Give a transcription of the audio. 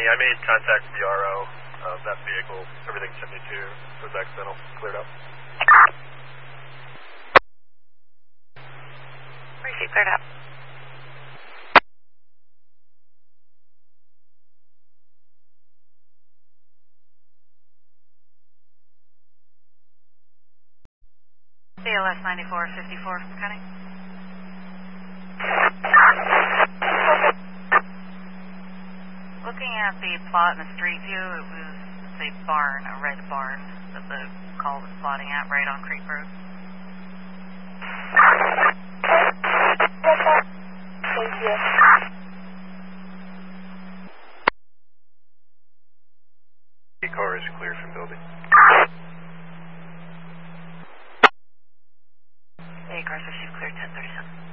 I made contact with the RO of that vehicle. Everything 72 was accidental. Cleared up. Receive, cleared up. CLS 9454 from Cunning. Looking at the plot in the street view, it was a barn, a red barn that the call was plotting at right on Creek Road. Thank you. The car is clear from building. A cars received clear 1037.